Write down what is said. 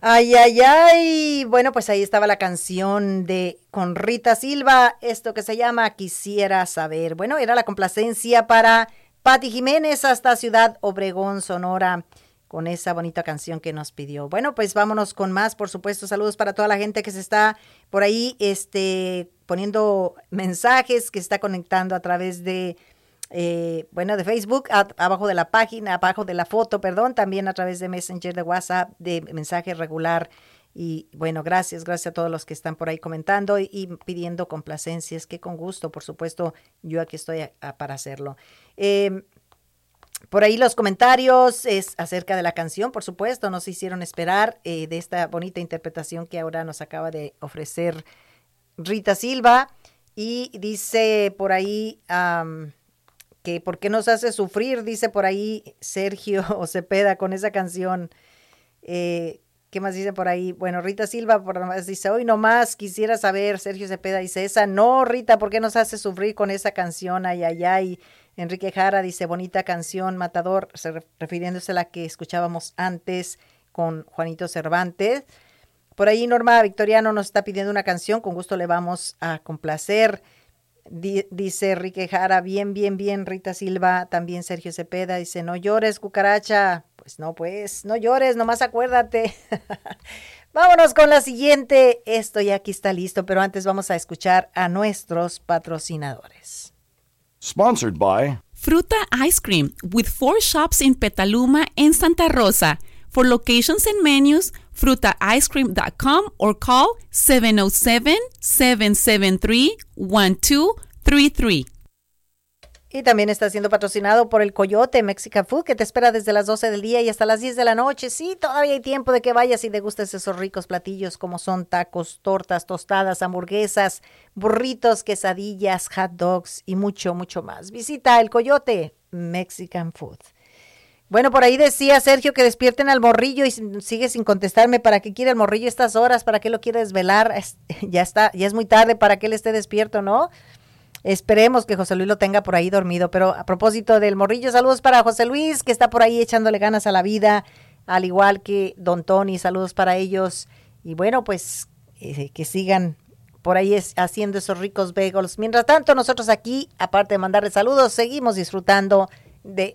Ay, ay, ay. Bueno, pues ahí estaba la canción de con Rita Silva, esto que se llama Quisiera Saber. Bueno, era la complacencia para Pati Jiménez hasta Ciudad Obregón, Sonora, con esa bonita canción que nos pidió. Bueno, pues vámonos con más, por supuesto. Saludos para toda la gente que se está por ahí, poniendo mensajes, que se está conectando a través de de Facebook, abajo de la página, abajo de la foto, perdón, también a través de Messenger, de WhatsApp, de mensaje regular. Y bueno, gracias a todos los que están por ahí comentando y pidiendo complacencias, que con gusto, por supuesto, yo aquí estoy para hacerlo. Por ahí los comentarios es acerca de la canción, por supuesto, nos hicieron esperar de esta bonita interpretación que ahora nos acaba de ofrecer Rita Silva. Y dice por ahí que por qué nos hace sufrir, dice por ahí Sergio Cepeda con esa canción. ¿Qué más dice por ahí? Bueno, Rita Silva por nomás dice, hoy nomás quisiera saber, Sergio Cepeda dice, esa no, Rita, ¿por qué nos hace sufrir con esa canción? Ay, ay, ay. Enrique Jara dice, bonita canción, Matador, refiriéndose a la que escuchábamos antes con Juanito Cervantes. Por ahí Norma Victoriano nos está pidiendo una canción, con gusto le vamos a complacer. Dice Enrique Jara, bien, Rita Silva, también Sergio Cepeda, dice, no llores, cucaracha. Pues no llores, nomás acuérdate. Vámonos con la siguiente, esto ya aquí está listo, pero antes vamos a escuchar a nuestros patrocinadores. Sponsored by Fruta Ice Cream, with 4 shops in Petaluma and Santa Rosa. For locations and menus, frutaicecream.com or call 707-773-1233. Y también está siendo patrocinado por el Coyote Mexican Food, que te espera desde las 12 del día y hasta las 10 de la noche. Sí, todavía hay tiempo de que vayas y degustes esos ricos platillos como son tacos, tortas, tostadas, hamburguesas, burritos, quesadillas, hot dogs y mucho, mucho más. Visita el Coyote Mexican Food. Bueno, por ahí decía Sergio que despierten al morrillo y sigue sin contestarme. ¿Para qué quiere el morrillo estas horas? ¿Para qué lo quiere desvelar? Ya es muy tarde para que él esté despierto, ¿no? Esperemos que José Luis lo tenga por ahí dormido. Pero a propósito del morrillo, saludos para José Luis, que está por ahí echándole ganas a la vida, al igual que Don Tony, saludos para ellos. Y bueno, pues que sigan por ahí haciendo esos ricos bagels. Mientras tanto, nosotros aquí, aparte de mandarles saludos, seguimos disfrutando de